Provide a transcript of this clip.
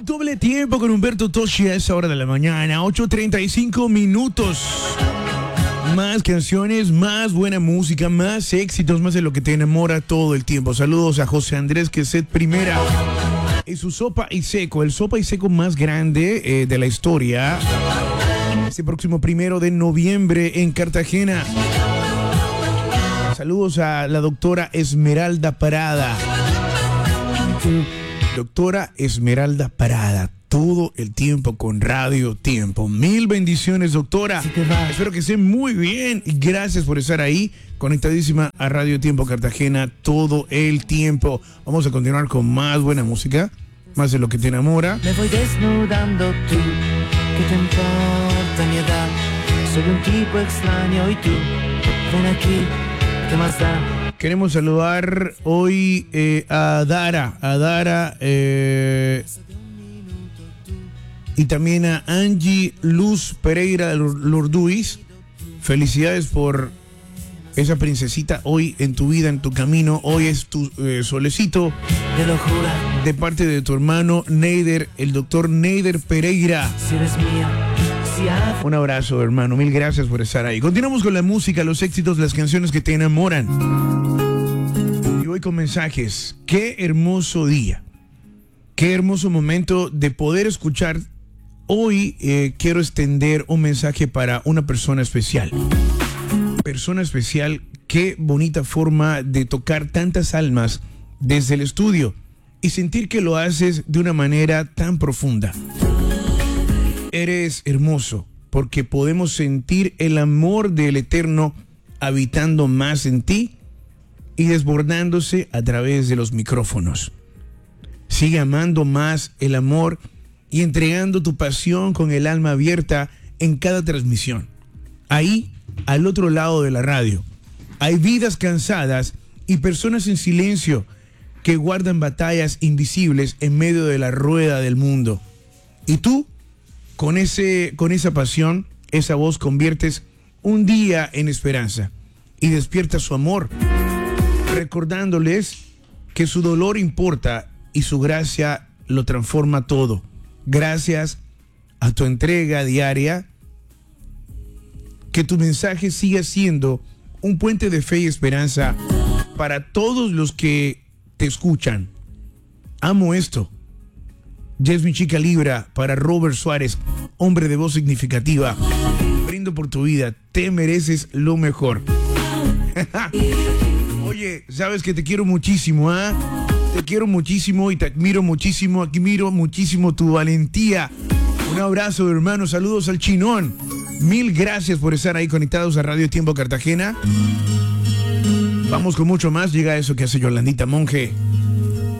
Doble tiempo con Humberto Toshi a esa hora de la mañana, 8:35 minutos. Más canciones, más buena música, más éxitos, más de lo que te enamora todo el tiempo. Saludos a José Andrés Queset Primera y su Sopa y Seco, el Sopa y Seco más grande de la historia. Este próximo 1 de noviembre en Cartagena. Saludos a la doctora Esmeralda Parada. Doctora Esmeralda Parada, todo el tiempo con Radio Tiempo. Mil bendiciones, doctora. Espero que esté muy bien y gracias por estar ahí, conectadísima a Radio Tiempo Cartagena todo el tiempo. Vamos a continuar con más buena música, más de lo que te enamora. Me voy desnudando tú, ¿qué te importa mi edad? Soy un tipo extraño y tú, ven aquí, ¿qué más da? Queremos saludar hoy a Dara y también a Angie Luz Pereira Lorduis. Felicidades por esa princesita hoy en tu vida, en tu camino. Hoy es tu solecito. Te lo juro. De parte de tu hermano Neider, el doctor Neider Pereira. Si eres mía. Un abrazo, hermano. Mil gracias por estar ahí. Continuamos con la música, los éxitos, las canciones que te enamoran. Y voy con mensajes. Qué hermoso día. Qué hermoso momento de poder escuchar. Hoy quiero extender un mensaje para una persona especial. Persona especial, qué bonita forma de tocar tantas almas desde el estudio y sentir que lo haces de una manera tan profunda. Eres hermoso porque podemos sentir el amor del Eterno habitando más en ti y desbordándose a través de los micrófonos. Sigue amando más el amor y entregando tu pasión con el alma abierta en cada transmisión. Ahí, al otro lado de la radio, hay vidas cansadas y personas en silencio que guardan batallas invisibles en medio de la rueda del mundo. Y tú, con esa pasión, esa voz, conviertes un día en esperanza y despiertas su amor, recordándoles que su dolor importa y su gracia lo transforma todo. Gracias a tu entrega diaria, que tu mensaje siga siendo un puente de fe y esperanza para todos los que te escuchan. Amo esto. Jasmine Chica Libra para Robert Suárez, hombre de voz significativa. Brindo por tu vida, te mereces lo mejor. Oye, sabes que te quiero muchísimo, ¿ah? Te quiero muchísimo y te admiro muchísimo. Admiro muchísimo tu valentía. Un abrazo, hermano. Saludos al Chinón. Mil gracias por estar ahí conectados a Radio Tiempo Cartagena. Vamos con mucho más. Llega eso que hace Yolandita Monge.